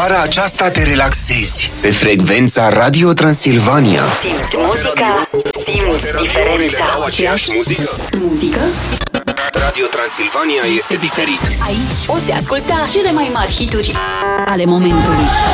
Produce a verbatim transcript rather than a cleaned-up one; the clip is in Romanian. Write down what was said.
vara aceasta te relaxezi pe frecvența Radio Transilvania. Simți muzica, simți diferența. Aceeași muzică? Muzică? Radio Transilvania este diferit. Aici poți asculta cele mai mari hituri ale momentului.